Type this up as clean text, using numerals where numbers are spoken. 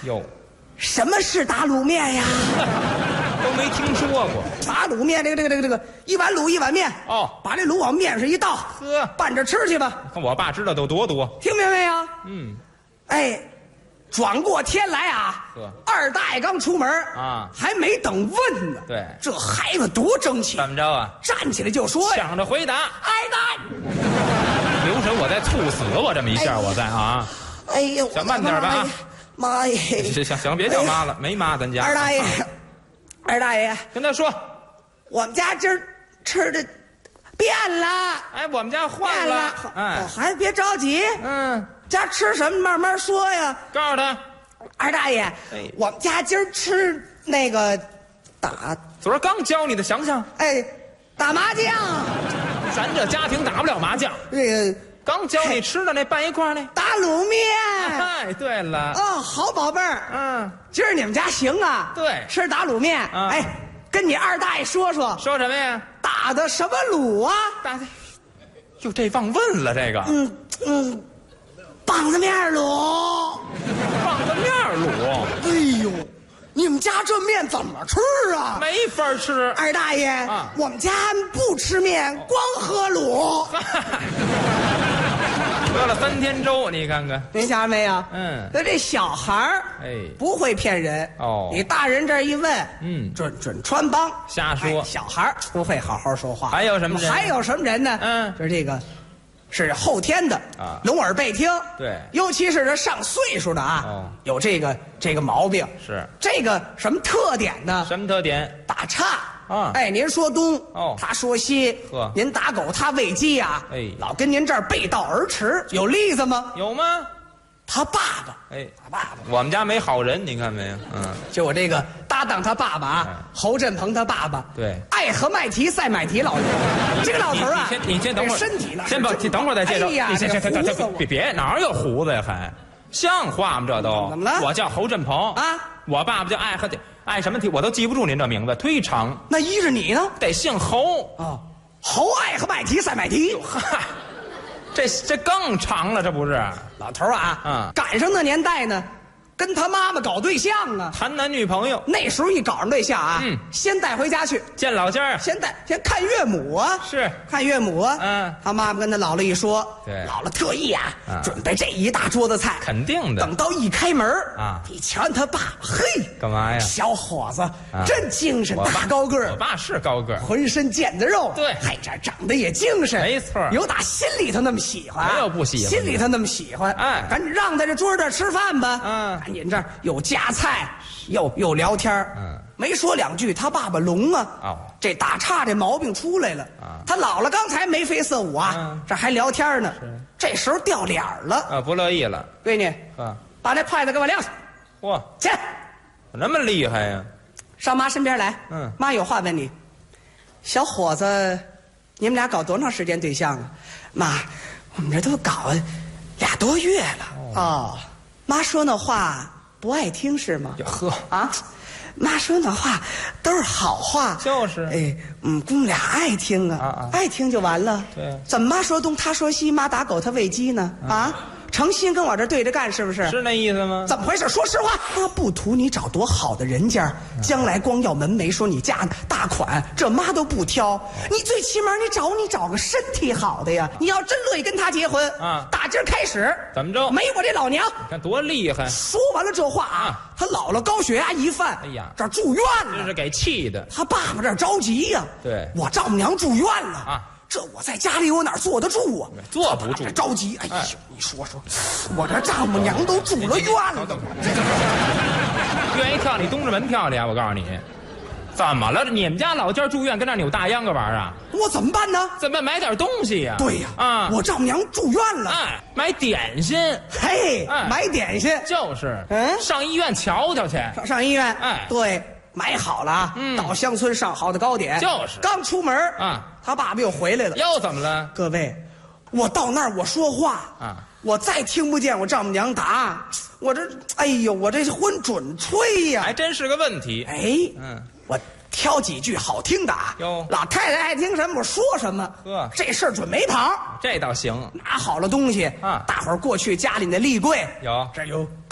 哟， 什么是打卤面呀？ 都没听说过。 打卤面，这个一碗卤一碗面哦， 把这卤往面上一倒， 呵， 拌着吃去吧。 看我爸知道都多多。 听明白没有？ 嗯， 哎，转过天来啊，二大爷刚出门啊， 还没等问呢。 对， 这孩子多争气， 怎么着啊？ 站起来就说呀， 抢着回答。 哎大爷， 留神我再猝死我这么一下，我再啊！ 哎呦， 小慢点吧啊！ 妈耶！ 行，别叫妈了，没妈咱家。 二大爷， 跟他说， 我们家今儿吃的变了。 哎，我们家换了。哎， 孩子别着急，家吃什么慢慢说呀。 告诉他， 二大爷，我们家今儿吃那个打， 昨儿刚教你的，想想。 哎，打麻将。 咱这家庭打不了麻将。 这个刚教你吃的那拌一块呢。 打卤面。 哎，对了。 哦，好宝贝儿。今儿你们家行啊？ 对， 吃打卤面。哎，跟你二大爷说说。 说什么呀？ 打的什么卤啊？ 打的，哟，这忘问了这个。 棒子面卤。 棒子面卤。 哎呦，你们家这面怎么吃啊？ 没法吃。 二大爷，我们家不吃面，光喝卤。 喝了3天粥，你看看， 您瞧没有？那这小孩儿，不会骗人哦。你大人这一问，准穿帮， 瞎说。 小孩儿不会好好说话。 还有什么人？ 还有什么人呢？就是这个，是后天的啊，聋耳背听。对，尤其是这上岁数的啊，有这个毛病。是这个什么特点呢？什么特点？打岔。哎，您说东，他说西，您打狗，他喂鸡呀，老跟您这儿背道而驰，有例子吗？有吗？他爸爸，他爸爸，我们家没好人，你看没有？就我这个搭档他爸爸啊，侯振鹏他爸爸，对，爱和麦提赛麦提老头，这个老头啊，你先等会儿，身体呢，先等会儿再介绍，你先别哪有胡子呀还？像话吗？这都怎么了？我叫侯振鹏啊，我爸爸叫爱什么提，我都记不住您这名字，忒长。那依着你呢？得姓侯啊，侯爱和麦提赛麦提。嗨，这更长了，这不是？老头啊，赶上那年代呢，跟他妈妈搞对象啊，谈男女朋友。那时候一搞上对象啊，先带回家去见老家啊，先看岳母啊，是看岳母啊。他妈妈跟他姥姥一说，对，姥姥特意啊，准备这一大桌子菜，肯定的。等到一开门啊，一瞧他爸，嘿，干嘛呀？小伙子真精神，大高个儿。我爸是高个儿，浑身腱子肉，对，还这长得也精神，没错，有打心里头那么喜欢，没有不喜欢，心里头那么喜欢。哎，赶紧让在这桌这吃饭吧。赶紧这儿有夹菜，又聊天没说两句，他爸爸聋啊，这打岔这毛病出来了。他姥姥刚才眉飞色舞啊，这还聊天呢，这时候掉脸了，不乐意了。闺女，把那筷子给我撂下。哇，去，那么厉害呀！上妈身边来，妈有话问你。小伙子，你们俩搞多长时间对象啊？妈，我们这都搞2多月了。哦，妈说那话不爱听是吗？呵啊，妈说那话都是好话，就是姑娘俩爱听啊，爱听就完了。对，怎么妈说东他说西，妈打狗他喂鸡呢？啊，诚心跟我这对着干是不是？是那意思吗？怎么回事？说实话，妈不图你找多好的人家，将来光要门楣，说你嫁大款，这妈都不挑。你最起码你找个身体好的呀。你要真乐意跟他结婚啊，打今儿开始怎么着？没我这老娘，你看多厉害！说完了这话啊，他姥姥高血压一犯，哎呀，这住院了，这是给气的。他爸爸这着急呀，对，我丈母娘住院了啊。这我在家里我哪坐得住啊？坐不住，着急。哎呦，你说，我这丈母娘都住了院了，愿意跳你东直门跳去啊！我告诉你，怎么了？你们家老家住院跟那扭大秧歌玩啊？我怎么办呢？怎么买点东西呀？对呀，啊，我丈母娘住院了，哎，买点心，嘿，买点心就是，上医院瞧瞧去，上医院，哎，对。买好了，到乡村上好的糕点，就是刚出门啊，他爸爸又回来了，又怎么了？各位，我到那儿我说话啊，我再听不见我丈母娘答，我这哎呦，我这婚准吹呀，还真是个问题。哎，我挑几句好听的啊，哟，老太太爱听什么我说什么，呵，这事儿准没跑，这倒行。拿好了东西啊，大伙儿过去家里那立柜有这有。